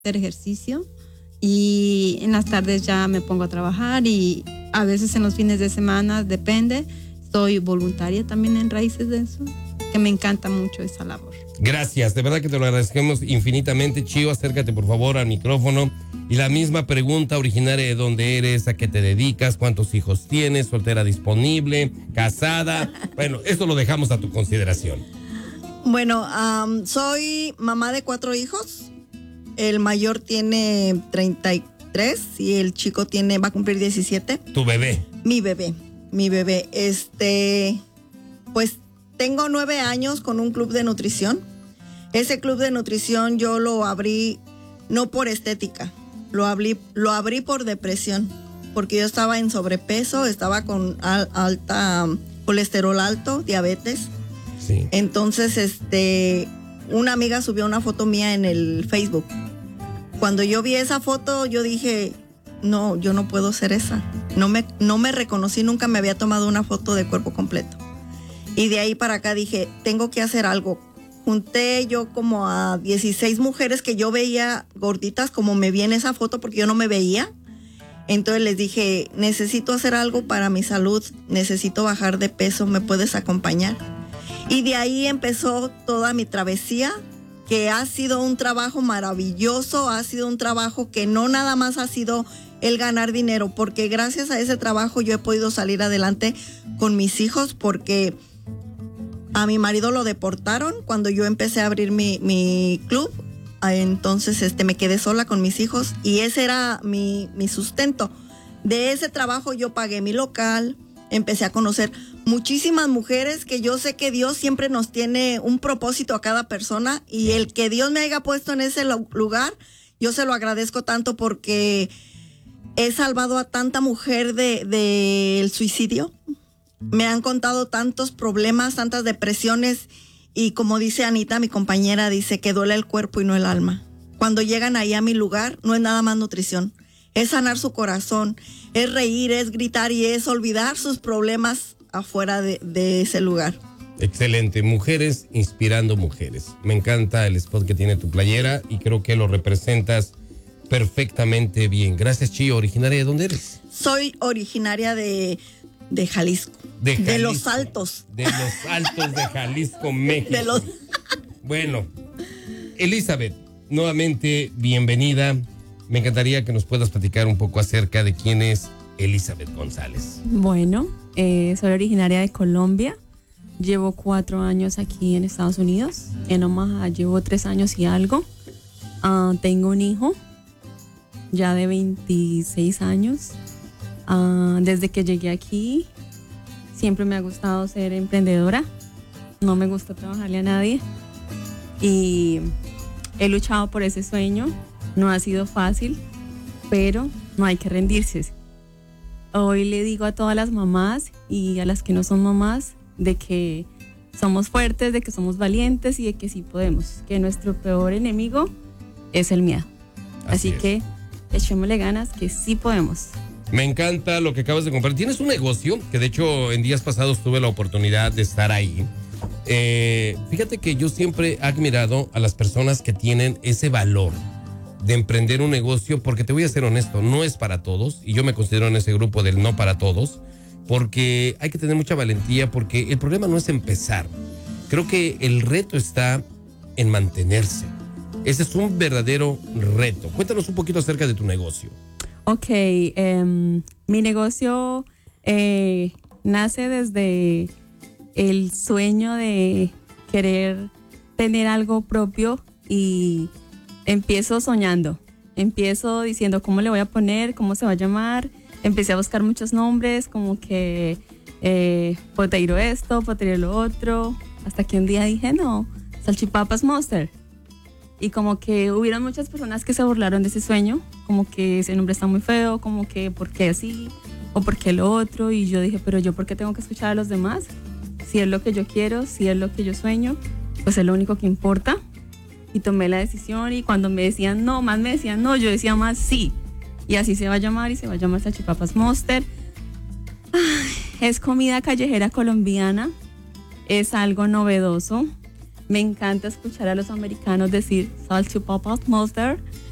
hacer ejercicio y en las tardes ya me pongo a trabajar y a veces en los fines de semana, depende. Soy voluntaria también en Raíces de Eso, que me encanta mucho esa labor. Gracias, de verdad que te lo agradecemos infinitamente. Chío, acércate por favor al micrófono. Y la misma pregunta, originaria de dónde eres, a qué te dedicas, cuántos hijos tienes, soltera disponible, casada. Bueno, eso lo dejamos a tu consideración. Bueno, soy mamá de 4 hijos. El mayor tiene 33 y el chico va a cumplir 17. ¿Tu bebé? Mi bebé. Pues tengo 9 años con un club de nutrición. Ese club de nutrición yo lo abrí no por estética, lo abrí por depresión, porque yo estaba en sobrepeso, estaba con alta colesterol alto, diabetes. Sí. Entonces, una amiga subió una foto mía en el Facebook. Cuando yo vi esa foto, yo dije, no, yo no puedo ser esa. No me reconocí, nunca me había tomado una foto de cuerpo completo. Y de ahí para acá dije, tengo que hacer algo. Junté yo como a 16 mujeres que yo veía gorditas, como me vi en esa foto, porque yo no me veía. Entonces les dije, necesito hacer algo para mi salud, necesito bajar de peso, ¿me puedes acompañar? Y de ahí empezó toda mi travesía, que ha sido un trabajo maravilloso, ha sido un trabajo que no nada más ha sido el ganar dinero, porque gracias a ese trabajo yo he podido salir adelante con mis hijos, porque a mi marido lo deportaron cuando yo empecé a abrir mi club. Entonces me quedé sola con mis hijos y ese era mi sustento. De ese trabajo yo pagué mi local, empecé a conocer muchísimas mujeres, que yo sé que Dios siempre nos tiene un propósito a cada persona, y el que Dios me haya puesto en ese lugar, yo se lo agradezco tanto, porque he salvado a tanta mujer del suicidio. Me han contado tantos problemas, tantas depresiones, y como dice Anita, mi compañera, dice que duele el cuerpo y no el alma. Cuando llegan ahí a mi lugar, no es nada más nutrición, es sanar su corazón, es reír, es gritar y es olvidar sus problemas afuera de ese lugar. Excelente, mujeres inspirando mujeres. Me encanta el spot que tiene tu playera y creo que lo representas perfectamente bien. Gracias, Chío. ¿Originaria de dónde eres? Soy originaria de Jalisco. De Los Altos. De Los Altos de Jalisco, México. Bueno, Elizabeth, nuevamente bienvenida. Me encantaría que nos puedas platicar un poco acerca de quién es Elizabeth González. Bueno, soy originaria de Colombia. Llevo 4 años aquí en Estados Unidos. En Omaha llevo 3 años y algo. Tengo un hijo ya de 26 años. Desde que llegué aquí, siempre me ha gustado ser emprendedora. No me gusta trabajarle a nadie. Y he luchado por ese sueño. No ha sido fácil, pero no hay que rendirse. Hoy le digo a todas las mamás y a las que no son mamás de que somos fuertes, de que somos valientes y de que sí podemos. Que nuestro peor enemigo es el miedo. Así que echémosle ganas, que sí podemos. Me encanta lo que acabas de comprar. Tienes un negocio que de hecho en días pasados tuve la oportunidad de estar ahí. Fíjate que yo siempre he admirado a las personas que tienen ese valor de emprender un negocio, porque te voy a ser honesto, no es para todos, y yo me considero en ese grupo del no para todos, porque hay que tener mucha valentía, porque el problema no es empezar. Creo que el reto está en mantenerse. Ese es un verdadero reto. Cuéntanos un poquito acerca de tu negocio. Ok, mi negocio nace desde el sueño de querer tener algo propio, y empiezo soñando. Empiezo diciendo cómo le voy a poner, cómo se va a llamar. Empecé a buscar muchos nombres, como que Poteiro esto, Poteiro lo otro, hasta que un día dije, no, Salchipapas Monster. Y como que hubieron muchas personas que se burlaron de ese sueño, como que ese nombre está muy feo, como que ¿por qué así? O ¿por qué lo otro? Y yo dije, pero yo ¿por qué tengo que escuchar a los demás? Si es lo que yo quiero, si es lo que yo sueño, pues es lo único que importa. Y tomé la decisión, y cuando me decían no, más me decían no, yo decía más sí. Y así se va a llamar, y se va a llamar Salchipapas Monster. Es comida callejera colombiana, es algo novedoso. Me encanta escuchar a los americanos decir Salchipapas Monster.